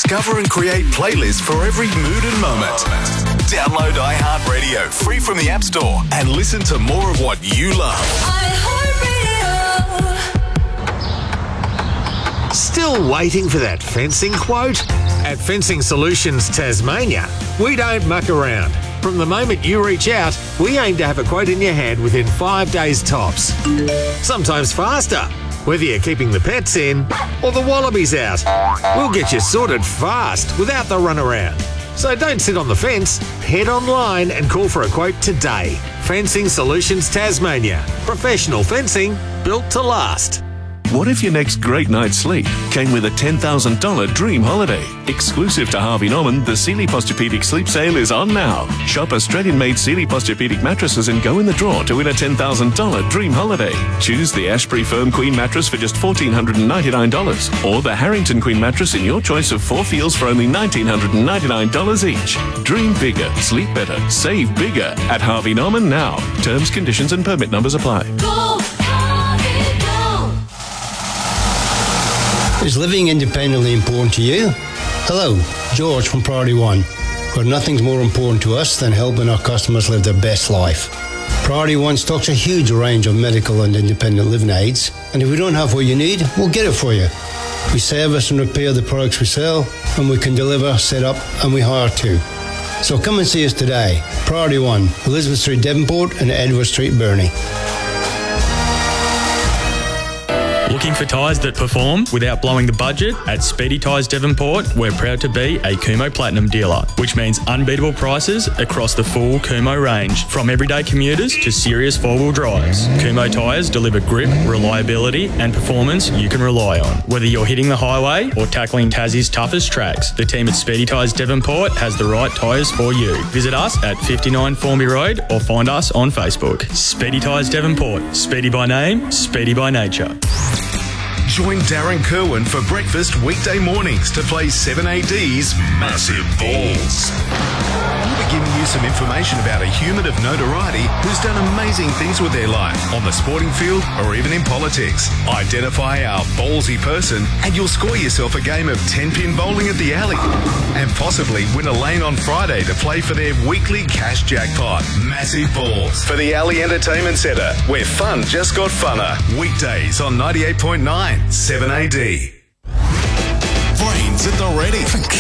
Discover and create playlists for every mood and moment. Download iHeartRadio free from the App Store and listen to more of what you love. iHeartRadio. Still waiting for that fencing quote? At Fencing Solutions Tasmania, we don't muck around. From the moment you reach out, we aim to have a quote in your hand within 5 days tops. Sometimes faster. Whether you're keeping the pets in or the wallabies out, we'll get you sorted fast without the runaround. So don't sit on the fence. Head online and call for a quote today. Fencing Solutions Tasmania. Professional fencing built to last. What if your next great night's sleep came with a $10,000 dream holiday? Exclusive to Harvey Norman, the Sealy Posturepedic Sleep Sale is on now. Shop Australian-made Sealy Posturepedic mattresses and go in the draw to win a $10,000 dream holiday. Choose the Ashbury Firm Queen mattress for just $1,499 or the Harrington Queen mattress in your choice of 4 feels for only $1,999 each. Dream bigger, sleep better, save bigger at Harvey Norman now. Terms, conditions and permit numbers apply. Is living independently important to you? Hello, George from Priority One, where nothing's more important to us than helping our customers live their best life. Priority One stocks a huge range of medical and independent living aids, and if we don't have what you need, we'll get it for you. We service and repair the products we sell, and we can deliver, set up, and we hire too. So come and see us today. Priority One, Elizabeth Street, Devonport, and Edward Street, Burnie. Looking for tyres that perform without blowing the budget? At Speedy Tyres Devonport, we're proud to be a Kumho Platinum dealer, which means unbeatable prices across the full Kumho range, from everyday commuters to serious four-wheel drives. Kumho tyres deliver grip, reliability and performance you can rely on. Whether you're hitting the highway or tackling Tassie's toughest tracks, the team at Speedy Tyres Devonport has the right tyres for you. Visit us at 59 Formby Road or find us on Facebook. Speedy Tyres Devonport. Speedy by name, speedy by nature. Join Darren Kerwin for breakfast weekday mornings to play 7AD's Massive Balls. We'll be giving you some information about a human of notoriety who's done amazing things with their life on the sporting field or even in politics. Identify our ballsy person and you'll score yourself a game of 10-pin bowling at the alley and possibly win a lane on Friday to play for their weekly cash jackpot. Massive Balls for the Alley Entertainment Centre, where fun just got funner. Weekdays on 98.9 7AD. Brains at the ready. Think.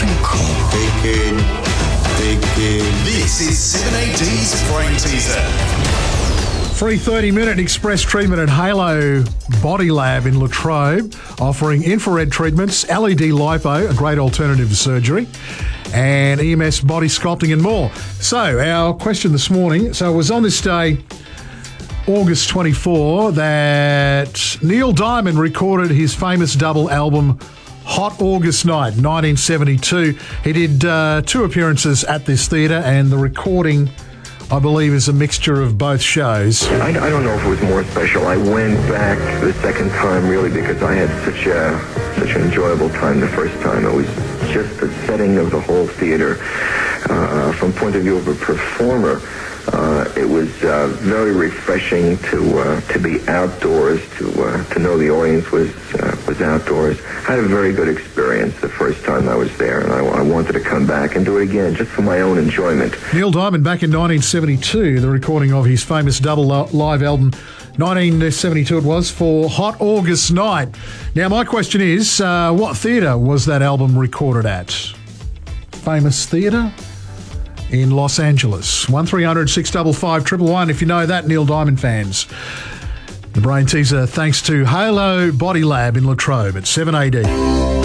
Thinking. This is 7AD's Brain Teaser. Free 30-minute express treatment at Halo Body Lab in Latrobe, offering infrared treatments, LED lipo, a great alternative to surgery, and EMS body sculpting and more. So our question this morning, so it was on this day, August 24, that Neil Diamond recorded his famous double album Hot August Night, 1972. He did 2 appearances at this theatre, and the recording, I believe, is a mixture of both shows. I don't know if it was more special. I went back the second time really because I had such an enjoyable time the first time. It was just the setting of the whole theater. From point of view of a performer, it was very refreshing to be outdoors, to know the audience was outdoors. I had a very good experience the first time I was there, and I wanted to come back and do it again just for my own enjoyment. Neil Diamond, back in 1972, the recording of his famous double live album, 1972 it was, for Hot August Night. Now, my question is, what theatre was that album recorded at? Famous theatre in Los Angeles. 1300 655 111 if you know that, Neil Diamond fans. The Brain Teaser thanks to Halo Body Lab in Latrobe at 7AD.